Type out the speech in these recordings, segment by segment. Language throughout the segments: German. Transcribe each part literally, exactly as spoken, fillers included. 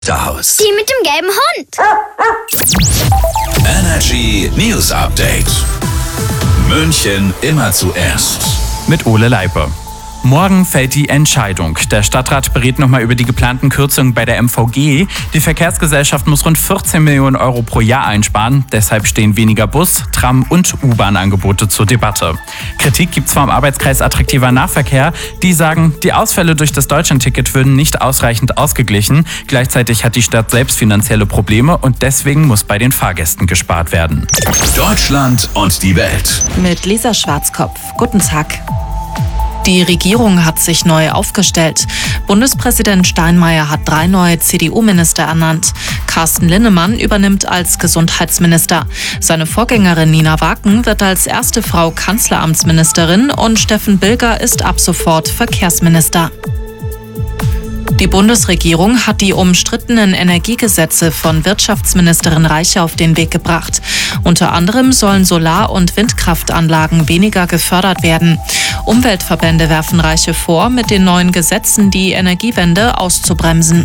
Haus. Die mit dem gelben Hund. Energy News Update. München immer zuerst. Mit Ole Leipe. Morgen fällt die Entscheidung. Der Stadtrat berät nochmal über die geplanten Kürzungen bei der M V G. Die Verkehrsgesellschaft muss rund vierzehn Millionen Euro pro Jahr einsparen. Deshalb stehen weniger Bus-, Tram- und U-Bahn-Angebote zur Debatte. Kritik gibt's vom Arbeitskreis Attraktiver Nahverkehr. Die sagen, die Ausfälle durch das Deutschlandticket würden nicht ausreichend ausgeglichen. Gleichzeitig hat die Stadt selbst finanzielle Probleme und deswegen muss bei den Fahrgästen gespart werden. Deutschland und die Welt. Mit Lisa Schwarzkopf. Guten Tag. Die Regierung hat sich neu aufgestellt. Bundespräsident Steinmeier hat drei neue C D U-Minister ernannt. Carsten Linnemann übernimmt als Gesundheitsminister. Seine Vorgängerin Nina Waken wird als erste Frau Kanzleramtsministerin und Steffen Bilger ist ab sofort Verkehrsminister. Die Bundesregierung hat die umstrittenen Energiegesetze von Wirtschaftsministerin Reiche auf den Weg gebracht. Unter anderem sollen Solar- und Windkraftanlagen weniger gefördert werden. Umweltverbände werfen Reiche vor, mit den neuen Gesetzen die Energiewende auszubremsen.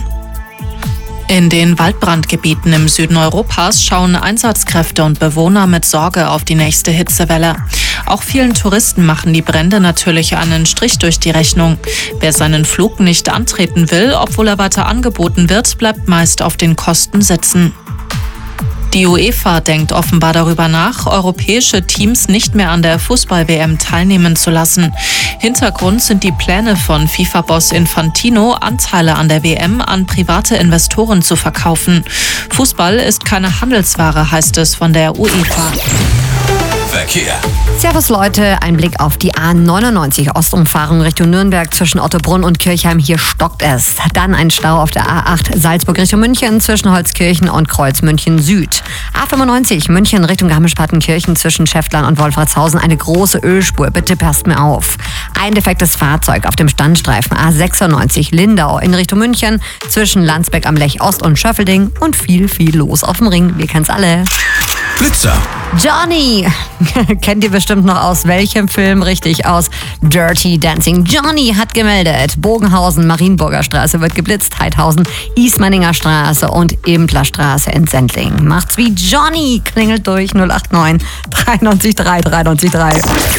In den Waldbrandgebieten im Süden Europas schauen Einsatzkräfte und Bewohner mit Sorge auf die nächste Hitzewelle. Auch vielen Touristen machen die Brände natürlich einen Strich durch die Rechnung. Wer seinen Flug nicht antreten will, obwohl er weiter angeboten wird, bleibt meist auf den Kosten sitzen. Die UEFA denkt offenbar darüber nach, europäische Teams nicht mehr an der Fußball-W M teilnehmen zu lassen. Hintergrund sind die Pläne von FIFA-Boss Infantino, Anteile an der W M an private Investoren zu verkaufen. Fußball ist keine Handelsware, heißt es von der UEFA. Verkehr. Servus Leute, ein Blick auf die A neunundneunzig Ostumfahrung Richtung Nürnberg zwischen Ottobrunn und Kirchheim. Hier stockt es. Dann ein Stau auf der A acht Salzburg Richtung München zwischen Holzkirchen und Kreuz München Süd. A fünfundneunzig München Richtung Garmisch-Partenkirchen zwischen Schäftlern und Wolfratshausen. Eine große Ölspur, bitte passt mir auf. Ein defektes Fahrzeug auf dem Standstreifen A sechsundneunzig Lindau in Richtung München zwischen Landsberg am Lech Ost und Schöffelding und viel, viel los auf dem Ring. Wir kennen's alle. Blitzer. Johnny, kennt ihr bestimmt noch aus welchem Film? Richtig, aus Dirty Dancing. Johnny hat gemeldet, Bogenhausen, Marienburger Straße wird geblitzt, Heidhausen, Ismaninger Straße und Impler Straße in Sendling. Macht's wie Johnny, klingelt durch null acht neun dreiundneunzig drei dreiundneunzig drei.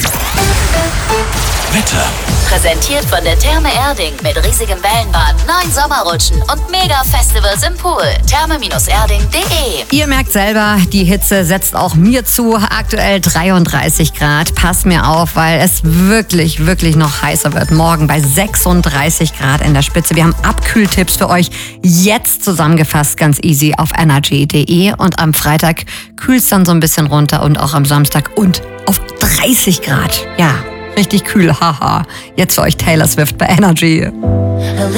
Wetter. Präsentiert von der Therme Erding mit riesigem Wellenbad, neun Sommerrutschen und Mega-Festivals im Pool. therme erding punkt de. Ihr merkt selber, die Hitze setzt auch mir zu. Aktuell dreiunddreißig Grad. Passt mir auf, weil es wirklich, wirklich noch heißer wird. Morgen bei sechsunddreißig Grad in der Spitze. Wir haben Abkühltipps für euch jetzt zusammengefasst, ganz easy auf energy punkt de. Und am Freitag kühlt es dann so ein bisschen runter und auch am Samstag und auf dreißig Grad. Ja. Richtig kühl, haha. Jetzt für euch Taylor Swift bei Energy.